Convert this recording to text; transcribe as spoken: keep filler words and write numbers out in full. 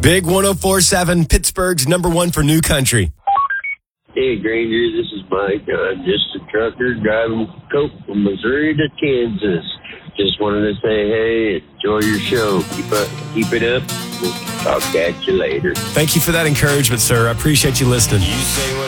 Big one oh four point seven, Pittsburgh's number one for new country. Hey, Granger, this is Mike. I'm just a trucker driving coke from Missouri to Kansas. Just wanted to say, hey, enjoy your show. Keep up, keep it up. We'll talk at you later. Thank you for that encouragement, sir. I appreciate you listening.